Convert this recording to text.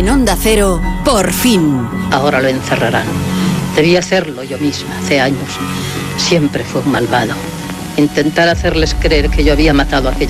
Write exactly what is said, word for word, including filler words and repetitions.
En Onda Cero, Por Fin. Ahora lo encerrarán. Debí hacerlo yo misma hace años. Siempre fue un malvado. Intentar hacerles creer que yo había matado a aquella